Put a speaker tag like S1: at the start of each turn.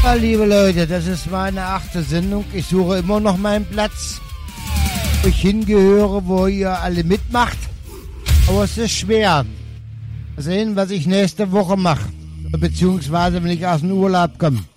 S1: Ja, liebe Leute, das ist meine 8. Sendung. Ich suche immer noch meinen Platz, wo ich hingehöre, wo ihr alle mitmacht. Aber es ist schwer. Mal sehen, was ich nächste Woche mache. Beziehungsweise, wenn ich aus dem Urlaub komme.